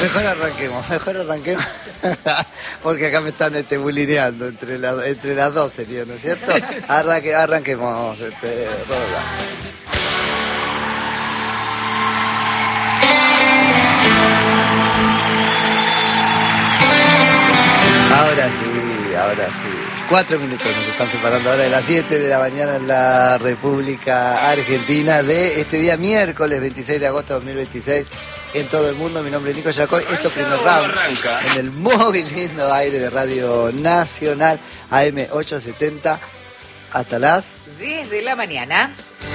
Mejor arranquemos. Porque acá me están bulineando entre las dos sería, ¿no es cierto? Arranquemos, Roda. Ahora sí. 4 minutos nos están separando ahora de las 7 de la mañana en la República Argentina de este día miércoles 26 de agosto de 2026 en todo el mundo. Mi nombre es Nico Yacoy. Esto primer round en el muy lindo aire de Radio Nacional AM 870 hasta las 10 de la mañana.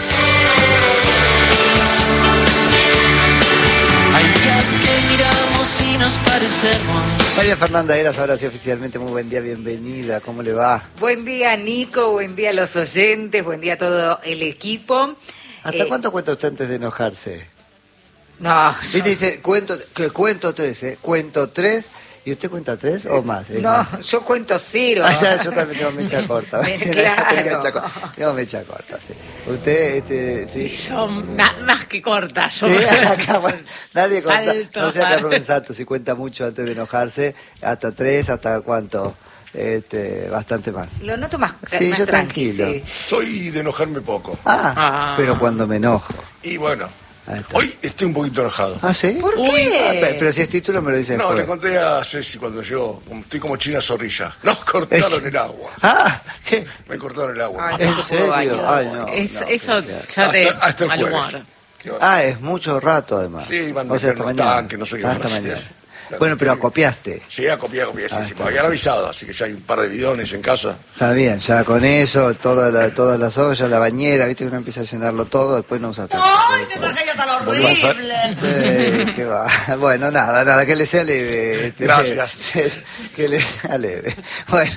Hay días que miramos y nos parecemos. María Fernanda Heras, ahora sí oficialmente, muy buen día, bienvenida, ¿cómo le va? Buen día, Nico, buen día a los oyentes, buen día a todo el equipo. ¿Hasta cuánto cuenta usted antes de enojarse? No, ¿Viste? Dice, cuento 3, cuento 3, ¿y usted cuenta 3 o más? No, yo cuento 0. O sea, yo también tengo mecha corta. Claro. Tengo mecha corta, sí. Usted, sí. Yo más que corta. Yo sí, acá, bueno, nadie corta. Salto, No sé acá Rubén Santos si cuenta mucho antes de enojarse, hasta 3, hasta cuánto, bastante más. Lo noto más, sí, más yo tranquilo. tranquilo. Soy de enojarme poco. Pero cuando me enojo. Y bueno, hoy estoy un poquito enojado. ¿Ah, sí? ¿Por qué? Pero si es título me lo dice No, después. le conté a Ceci cuando llegó, estoy como China Zorrilla. Nos cortaron el agua. ¿Qué? Me cortaron el agua. Ay, ¿En no se pudo serio? bañar. Ay, no. Eso no, ya te hasta el mal jueves. humor. ¿Qué va a hacer? Es mucho rato además. Sí, van a o sea, meter hasta unos mañana. tanques, no sé qué van a Hasta hacer. mañana. Bueno, pero acopiaste. Sí, copié, sí, está me habían avisado, así que ya hay un par de bidones en casa. Está bien, ya con eso, todas las ollas, la bañera, viste que uno empieza a llenarlo todo, después no usa todo. ¡Ay, qué tragedia tan horrible! Sí, qué va. Bueno, nada, que le sea leve. Gracias. Que le sea leve. Bueno,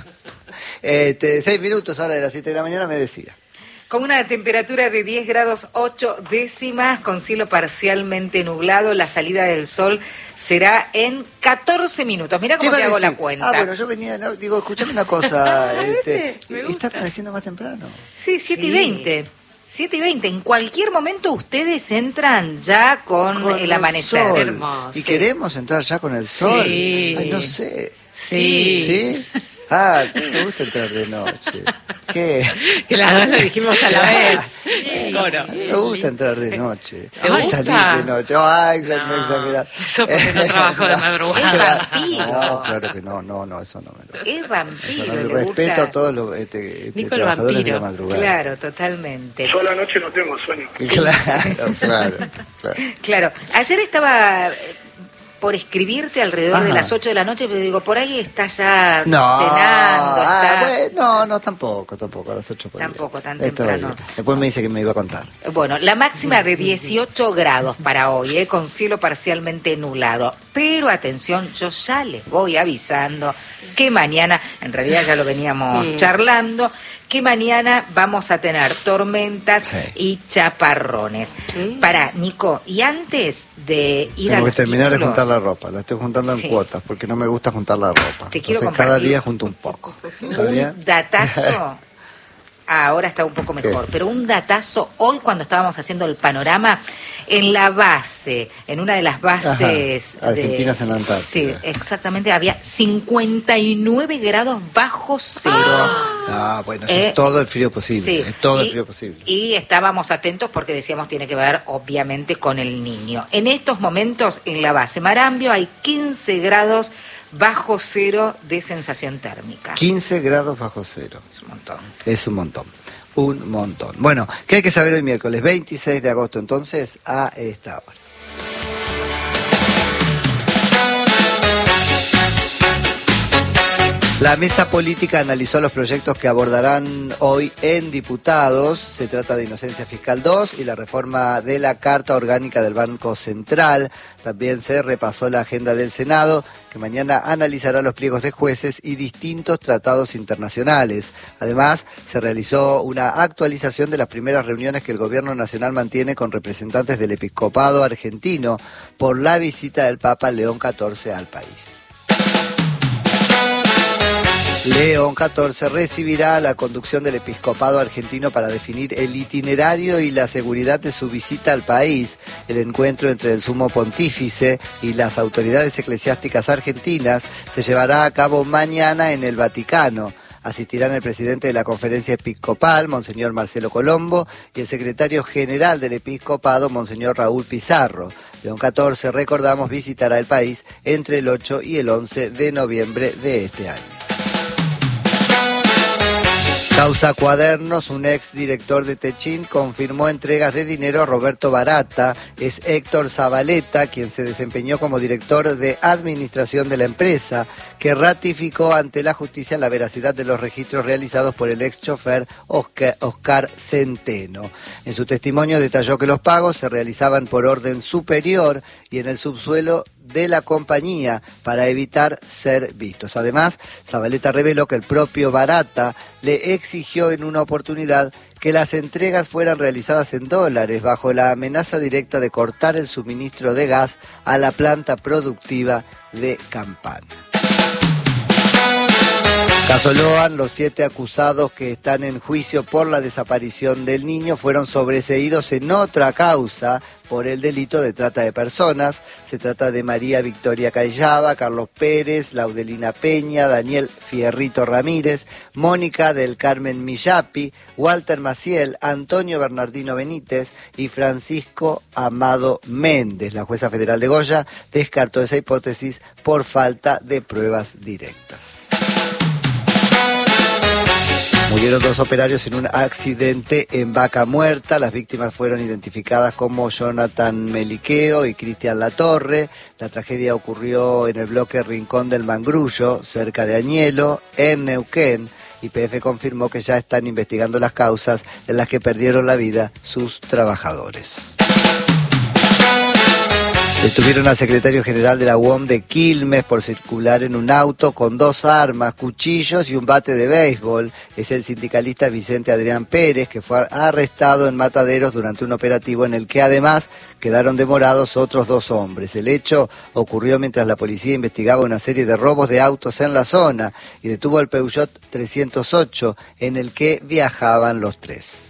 6 minutos ahora de las 7 de la mañana me decía. Con una temperatura de 10 grados 8 décimas, con cielo parcialmente nublado, la salida del sol será en 14 minutos. Mira cómo te hago la cuenta. Bueno, yo venía, digo, escuchame una cosa, me gusta. está pareciendo más temprano. Sí, 7:20. 7:20. En cualquier momento ustedes entran ya con el amanecer. Sol. Hermoso. Y Sí. queremos entrar ya con el sol. Sí. Ay, no sé. Sí. ¿Sí? Ah, me gusta entrar de noche. ¿Qué? Que las dos lo dijimos a la vez. Coro. Me gusta entrar de noche. ¿Te gusta? Salir de noche. No, Exagerado. eso porque no trabajo de madrugada. Es vampiro. No, claro que no, eso no me lo. Es vampiro. Eso no, le respeto gusta. a todos los Nico el trabajadores de la vampiro. madrugada. Claro, totalmente. Yo a la noche no tengo sueño. Claro. Claro. Ayer estaba por escribirte alrededor de Ajá. las 8 de la noche, pero digo, por ahí está ya No, cenando. Está... bueno, tampoco, a las 8 podía. Tampoco tan Está temprano. bien. Después me dice que me iba a contar. Bueno, la máxima de 18 grados para hoy, con cielo parcialmente nublado. Pero atención, yo ya les voy avisando que mañana, en realidad ya lo veníamos charlando, que mañana vamos a tener tormentas y chaparrones. Para Nico, y antes de ir Tengo a que terminar de títulos, juntar la ropa. La estoy juntando Sí. en cuotas porque no me gusta juntar la ropa. Te quiero Entonces, cada compartir día junto un poco. ¿Está bien? un datazo. Ahora está un poco mejor, ¿Qué? pero un datazo hoy cuando estábamos haciendo el panorama en la base, en una de las bases Ajá, Argentinas en la Antártida. Sí, exactamente, había 59 grados bajo cero. Ah, bueno, eso es todo el frío posible. Sí, Es todo el frío posible. Y estábamos atentos porque decíamos tiene que ver obviamente con el niño. En estos momentos en la base Marambio hay 15 grados bajo cero de sensación térmica. 15 grados bajo cero. Es un montón. Es un montón. Un montón. Bueno, ¿qué hay que saber hoy miércoles 26 de agosto entonces a esta hora? La mesa política analizó los proyectos que abordarán hoy en diputados. Se trata de Inocencia Fiscal 2 y la reforma de la Carta Orgánica del Banco Central. También se repasó la agenda del Senado, que mañana analizará los pliegos de jueces y distintos tratados internacionales. Además, se realizó una actualización de las primeras reuniones que el Gobierno Nacional mantiene con representantes del episcopado argentino por la visita del Papa León XIV al país. León XIV recibirá la conducción del episcopado argentino para definir el itinerario y la seguridad de su visita al país. El encuentro entre el sumo pontífice y las autoridades eclesiásticas argentinas se llevará a cabo mañana en el Vaticano. Asistirán el presidente de la Conferencia Episcopal, Monseñor Marcelo Colombo, y el secretario general del Episcopado, Monseñor Raúl Pizarro. León XIV, recordamos, visitará el país entre el 8 y el 11 de noviembre de este año. Causa Cuadernos, un ex director de Techín confirmó entregas de dinero a Roberto Barata. Es Héctor Zabaleta, quien se desempeñó como director de administración de la empresa, que ratificó ante la justicia la veracidad de los registros realizados por el ex chofer Oscar Centeno. En su testimonio detalló que los pagos se realizaban por orden superior y en el subsuelo de la compañía para evitar ser vistos. Además, Zabaleta reveló que el propio Barata le exigió en una oportunidad que las entregas fueran realizadas en dólares bajo la amenaza directa de cortar el suministro de gas a la planta productiva de Campana. Caso Loan, los 7 acusados que están en juicio por la desaparición del niño fueron sobreseídos en otra causa por el delito de trata de personas. Se trata de María Victoria Callaba, Carlos Pérez, Laudelina Peña, Daniel Fierrito Ramírez, Mónica del Carmen Millapi, Walter Maciel, Antonio Bernardino Benítez y Francisco Amado Méndez. La jueza federal de Goya descartó esa hipótesis por falta de pruebas directas. Murieron 2 operarios en un accidente en Vaca Muerta. Las víctimas fueron identificadas como Jonathan Meliqueo y Cristian Latorre. La tragedia ocurrió en el bloque Rincón del Mangrullo, cerca de Añelo, en Neuquén. YPF confirmó que ya están investigando las causas en las que perdieron la vida sus trabajadores. Detuvieron al secretario general de la UOM de Quilmes por circular en un auto con 2 armas, cuchillos y un bate de béisbol. Es el sindicalista Vicente Adrián Pérez, que fue arrestado en Mataderos durante un operativo en el que además quedaron demorados otros 2 hombres. El hecho ocurrió mientras la policía investigaba una serie de robos de autos en la zona y detuvo al Peugeot 308 en el que viajaban los 3.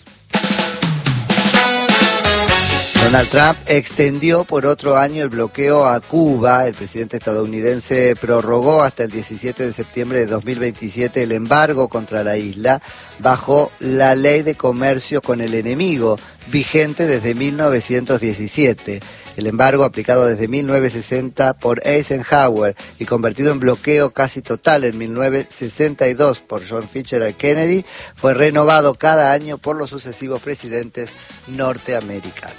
Donald Trump extendió por otro año el bloqueo a Cuba. El presidente estadounidense prorrogó hasta el 17 de septiembre de 2027 el embargo contra la isla bajo la ley de comercio con el enemigo, vigente desde 1917. El embargo, aplicado desde 1960 por Eisenhower y convertido en bloqueo casi total en 1962 por John Fitzgerald Kennedy, fue renovado cada año por los sucesivos presidentes norteamericanos.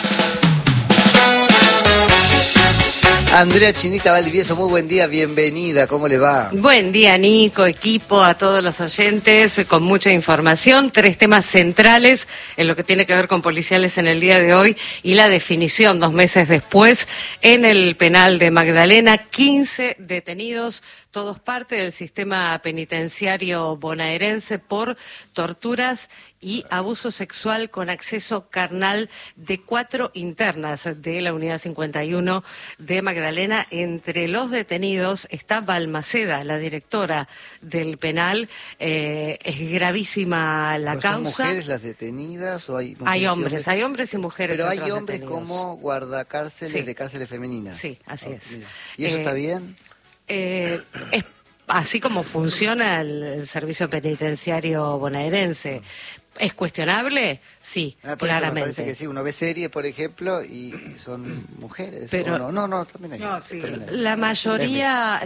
Andrea Chinita Valdivieso, muy buen día, bienvenida, ¿cómo le va? Buen día, Nico, equipo, a todos los oyentes, con mucha información, 3 temas centrales en lo que tiene que ver con policiales en el día de hoy y la definición 2 meses después en el penal de Magdalena, 15 detenidos, todos parte del sistema penitenciario bonaerense por torturas y abuso sexual con acceso carnal de 4 internas de la unidad 51 de Magdalena. Entre los detenidos está Balmaceda, la directora del penal. Es gravísima la causa. ¿Son mujeres las detenidas o hay mujeres? Hay hombres y mujeres. Pero hay hombres detenidos. Como guardacárceles, sí, de cárceles femeninas. Sí, así es. Mira. ¿Y eso está bien? Es así como funciona el servicio penitenciario bonaerense. ¿Es cuestionable? Sí, claramente. Me parece que sí. Uno ve series, por ejemplo, y son mujeres. Pero no, también hay. No, sí. La mayoría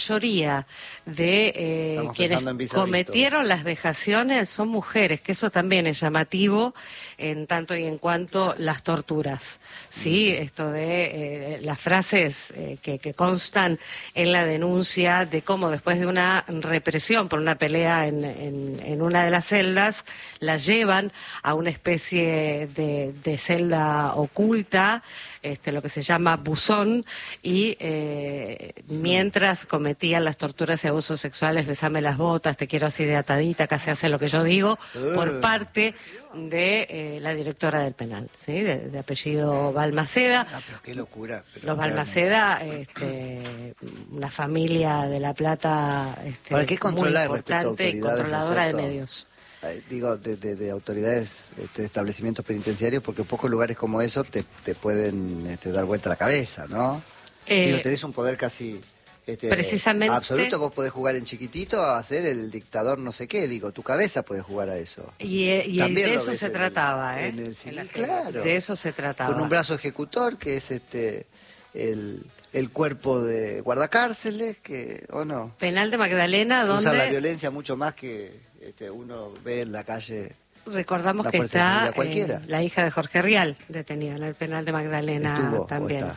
de quienes cometieron las vejaciones son mujeres, que eso también es llamativo en tanto y en cuanto las torturas. Sí, esto de las frases que constan en la denuncia de cómo después de una represión por una pelea en una de las celdas, las llevan a una especie de celda oculta, lo que se llama buzón, y mientras cometían las torturas y abusos sexuales, besame las botas, te quiero así de atadita, casi hace lo que yo digo, por parte de la directora del penal, ¿sí? de apellido Balmaceda. Pero qué locura. Los Balmaceda una familia de La Plata ¿Para qué controlar muy importante y controladora de medios. Digo, de autoridades, de establecimientos penitenciarios, porque pocos lugares como eso te pueden dar vuelta la cabeza, ¿no? Digo, tenés un poder casi precisamente absoluto, vos podés jugar en chiquitito a ser el dictador no sé qué, digo, tu cabeza puede jugar a eso. Y de eso se trataba, claro. De eso se trataba. Con un brazo ejecutor, que es el cuerpo de guardacárceles, que, ¿o no? Penal de Magdalena, donde... Usa la violencia mucho más que uno ve en la calle. Recordamos que está la hija de Jorge Rial, detenida en el penal de Magdalena. ¿Estuvo, también.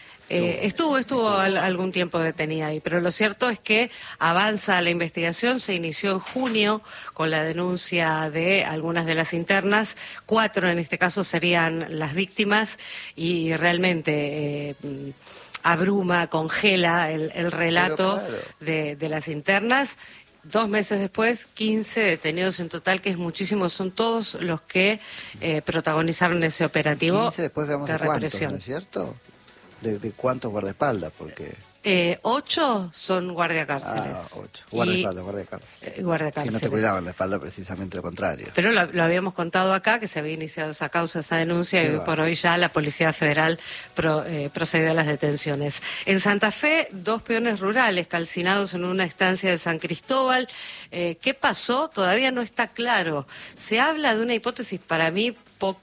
Estuvo algún tiempo detenida ahí, pero lo cierto es que avanza la investigación. Se inició en junio con la denuncia de algunas de las internas, 4 en este caso serían las víctimas, y realmente abruma, congela el relato de las internas. 2 meses después, 15 detenidos en total, que es muchísimo, son todos los que protagonizaron ese operativo 15 después veamos de represión. ¿No es cierto? ¿De cuántos guardaespaldas? Porque 8 son guardiacárceles. 8. Guardaespaldas. Guardiacárceles. Si no te cuidaban la espalda, precisamente lo contrario. Pero lo habíamos contado acá, que se había iniciado esa causa, esa denuncia, y por hoy ya la Policía Federal procedió a las detenciones. En Santa Fe, 2 peones rurales calcinados en una estancia de San Cristóbal. ¿Qué pasó? Todavía no está claro. Se habla de una hipótesis para mí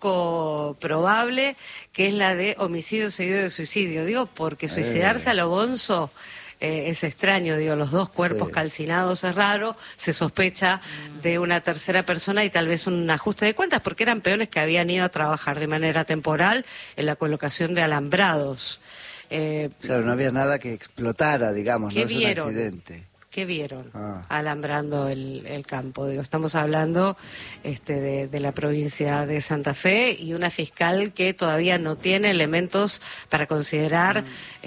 poco probable, que es la de homicidio seguido de suicidio. Digo, porque suicidarse a lo bonzo es extraño, digo, los 2 cuerpos calcinados es raro, se sospecha de una tercera persona y tal vez un ajuste de cuentas, porque eran peones que habían ido a trabajar de manera temporal en la colocación de alambrados. Claro, no había nada que explotara, digamos, ¿Qué no vieron? Es un accidente. ¿Qué vieron alambrando el campo? Digo, estamos hablando de la provincia de Santa Fe, y una fiscal que todavía no tiene elementos para considerar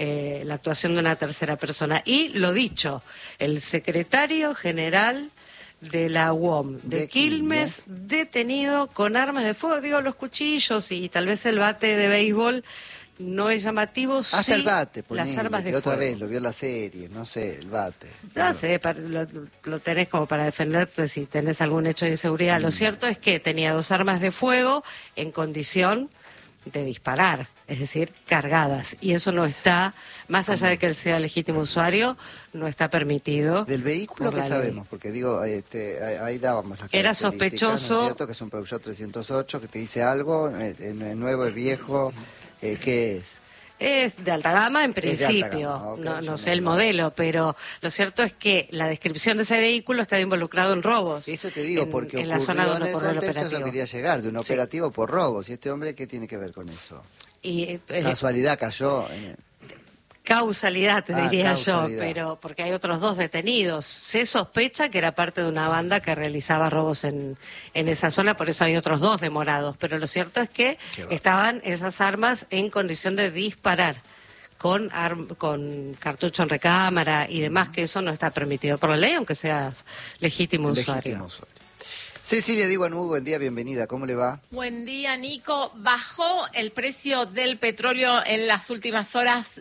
la actuación de una tercera persona. Y lo dicho, el secretario general de la UOM de Quilmes, detenido con armas de fuego, digo, los cuchillos y tal vez el bate de béisbol. No es llamativo, hasta el bate, las armas de fuego. Otra vez lo vio la serie, no sé, el bate. No sé, lo tenés como para defenderte si tenés algún hecho de inseguridad. Lo cierto es que tenía 2 armas de fuego en condición de disparar, es decir, cargadas. Y eso no está, más allá de que él sea legítimo usuario, no está permitido. Del vehículo que sabemos, porque digo, ahí dábamos las era características, sospechoso. ¿no es cierto? Que es un Peugeot 308, que te dice algo, es nuevo, es viejo. ¿Qué es? Es de alta gama en principio, alta gama. No sé el modelo, pero lo cierto es que la descripción de ese vehículo estaba involucrado en robos. Eso te digo, porque en la zona donde ocurrió el operativo. Eso quería llegar, de un operativo por robos. ¿Y este hombre qué tiene que ver con eso? Casualidad cayó Causalidad, te diría causalidad. yo, pero porque hay otros 2 detenidos. Se sospecha que era parte de una banda que realizaba robos en esa zona, por eso hay otros 2 demorados. Pero lo cierto es que estaban esas armas en condición de disparar con cartucho en recámara y demás, que eso no está permitido por la ley, aunque seas legítimo usuario. Cecilia Diwanú, buen día, bienvenida, ¿cómo le va? Buen día, Nico. Bajó el precio del petróleo en las últimas horas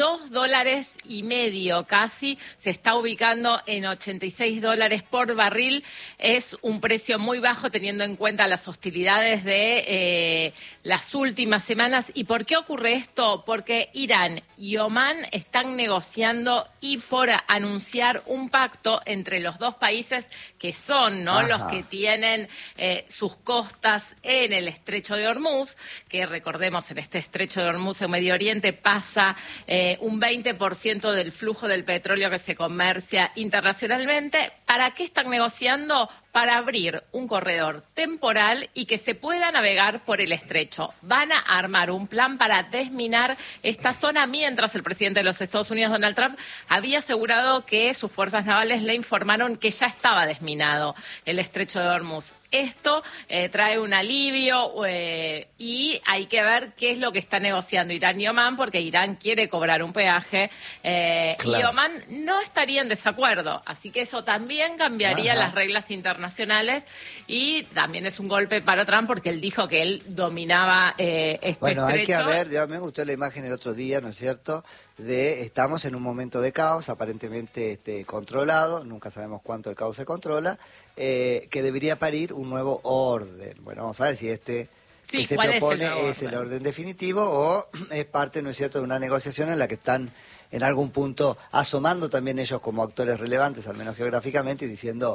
$2.50 casi, se está ubicando en $86 por barril. Es un precio muy bajo teniendo en cuenta las hostilidades de las últimas semanas. ¿Y por qué ocurre esto? Porque Irán y Omán están negociando y por anunciar un pacto entre los 2 países que son los que tienen sus costas en el Estrecho de Hormuz, que recordemos, en este Estrecho de Hormuz en Medio Oriente pasa un 20% del flujo del petróleo que se comercia internacionalmente. ¿Para qué están negociando? Para abrir un corredor temporal y que se pueda navegar por el estrecho. Van a armar un plan para desminar esta zona, mientras el presidente de los Estados Unidos, Donald Trump, había asegurado que sus fuerzas navales le informaron que ya estaba desminado el estrecho de Hormuz. Esto trae un alivio y hay que ver qué es lo que está negociando Irán y Omán, porque Irán quiere cobrar un peaje y Omán no estaría en desacuerdo. Así que eso también también cambiaría las reglas internacionales y también es un golpe para Trump porque él dijo que él dominaba este Bueno, hay que estrecho. ver, ya me gustó la imagen el otro día, ¿no es cierto?, de estamos en un momento de caos, aparentemente controlado, nunca sabemos cuánto el caos se controla, que debería parir un nuevo orden. Bueno, vamos a ver si Sí, que se ¿cuál propone es el orden definitivo o es parte, ¿no es cierto?, de una negociación en la que están en algún punto asomando también ellos como actores relevantes, al menos geográficamente, y diciendo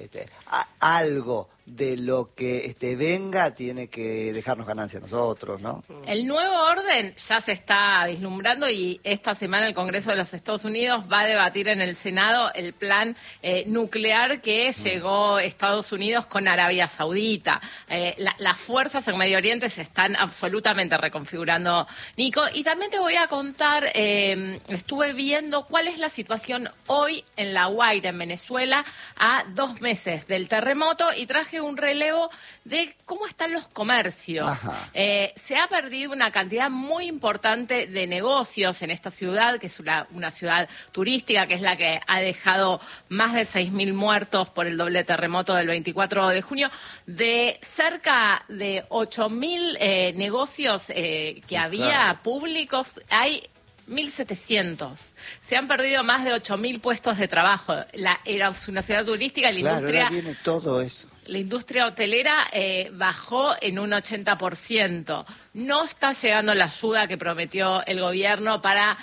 algo de lo que venga tiene que dejarnos ganancia a nosotros, ¿no? El nuevo orden ya se está vislumbrando y esta semana el Congreso de los Estados Unidos va a debatir en el Senado el plan nuclear que llegó Estados Unidos con Arabia Saudita. Las fuerzas en Medio Oriente se están absolutamente reconfigurando, Nico. Y también te voy a contar, estuve viendo cuál es la situación hoy en La Guaira, en Venezuela, a 2 meses del terremoto y traje un relevo de cómo están los comercios. Se ha perdido una cantidad muy importante de negocios en esta ciudad, que es una ciudad turística, que es la que ha dejado más de 6.000 muertos por el doble terremoto del 24 de junio. De cerca de 8.000 negocios que había públicos, hay 1.700. Se han perdido más de 8.000 puestos de trabajo. Era una ciudad turística, Ahora viene todo eso. La industria hotelera bajó en un 80%. No está llegando la ayuda que prometió el gobierno para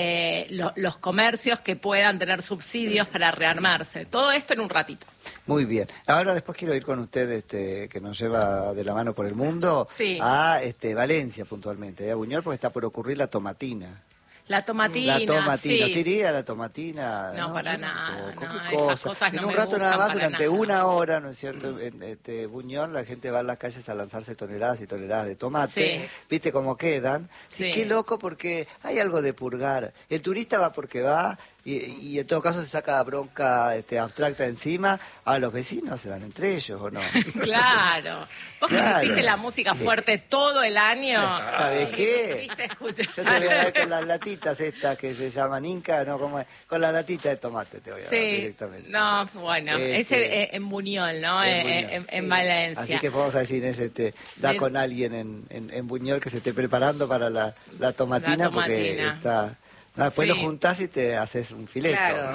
los comercios que puedan tener subsidios para rearmarse. Todo esto en un ratito. Muy bien. Ahora después quiero ir con usted, que nos lleva de la mano por el mundo, a Valencia puntualmente, a Buñol, porque está por ocurrir la tomatina. La tomatina, sí. ¿No te iría la tomatina? No, para nada. Esas cosas no en un me rato nada más, durante nada. una hora, ¿no es cierto? En Buñol la gente va a las calles a lanzarse toneladas y toneladas de tomate. ¿Viste cómo quedan? Sí. Qué loco, porque hay algo de purgar. El turista va porque va y en todo caso se saca bronca abstracta encima. A los vecinos se dan entre ellos, ¿o no? Claro. Vos que pusiste la música fuerte todo el año. ¿Sabes qué? Yo te voy a dar con las latitas estas que se llaman Inca, ¿no? Con la latita de tomate te voy a dar directamente. No, bueno, ese en Buñol, ¿no? En Valencia. Así que vamos a decir, da con alguien en Buñol que se esté preparando para la tomatina, porque está... después lo juntás y te haces un fileto. Claro.